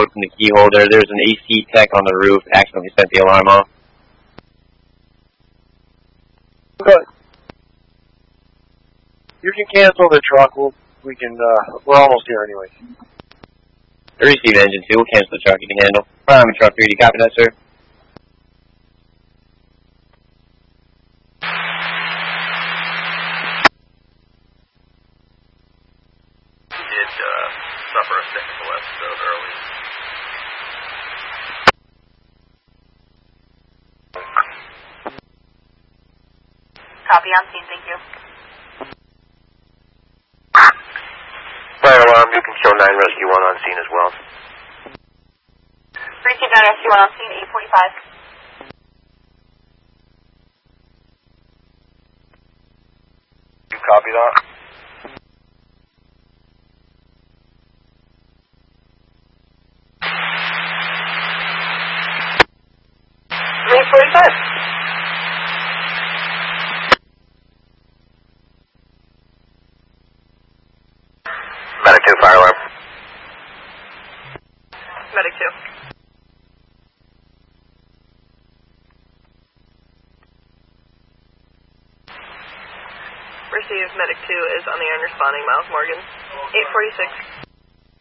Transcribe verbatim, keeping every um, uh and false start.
code from the key holder. There's an A C tech on the roof, accidentally sent the alarm off. Good. You can cancel the truck. We'll, we can, uh, we're almost here anyway. Receive engine two. We'll cancel the truck. You can handle. Primary truck three. Do you copy that, sir? He did uh, suffer a technical episode early. Copy on scene. Thank you. Fire alarm, you can show nine rescue one on scene as well. Receive nine rescue one on scene, eight forty-five. You copy that? eight forty-five. Medic two, fire alarm. Medic two. Receive, Medic two is on the air and responding, Miles Morgan. eight forty-six.